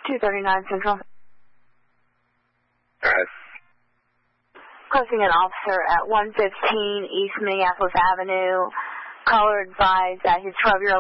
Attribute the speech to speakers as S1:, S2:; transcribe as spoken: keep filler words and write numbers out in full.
S1: two thirty-nine Central.
S2: All right.
S1: Closing an officer at one fifteen East Minneapolis Avenue. Caller advised that his twelve-year-old